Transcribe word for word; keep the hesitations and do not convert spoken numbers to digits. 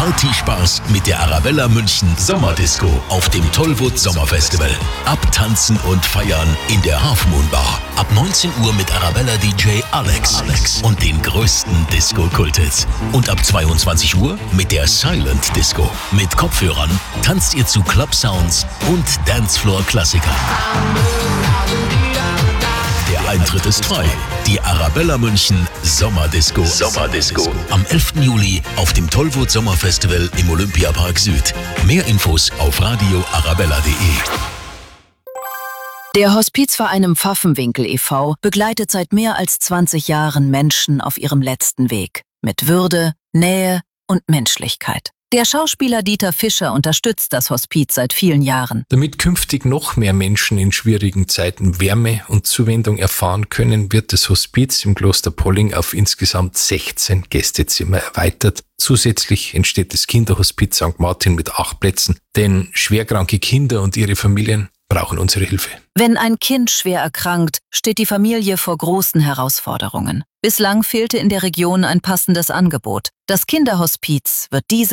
Partyspaß mit der Arabella München Sommerdisco auf dem Tollwood Sommerfestival. Abtanzen und feiern in der Half Moon Bar. Ab neunzehn Uhr mit Arabella D J Alex, Alex und den größten Disco-Kulthits. Und ab zweiundzwanzig Uhr mit der Silent Disco. Mit Kopfhörern tanzt ihr zu Club Sounds und Dancefloor-Klassikern. Der Eintritt ist frei. Die Arabella München Sommerdisco. Sommerdisco. Am elften Juli auf dem Tollwood Sommerfestival im Olympiapark Süd. Mehr Infos auf radio arabella punkt de. Der Hospizverein im Pfaffenwinkel e V begleitet seit mehr als zwanzig Jahren Menschen auf ihrem letzten Weg. Mit Würde, Nähe und Menschlichkeit. Der Schauspieler Dieter Fischer unterstützt das Hospiz seit vielen Jahren. Damit künftig noch mehr Menschen in schwierigen Zeiten Wärme und Zuwendung erfahren können, wird das Hospiz im Kloster Polling auf insgesamt sechzehn Gästezimmer erweitert. Zusätzlich entsteht das Kinderhospiz Sankt Martin mit acht Plätzen, denn schwerkranke Kinder und ihre Familien brauchen unsere Hilfe. Wenn ein Kind schwer erkrankt, steht die Familie vor großen Herausforderungen. Bislang fehlte in der Region ein passendes Angebot. Das Kinderhospiz wird diese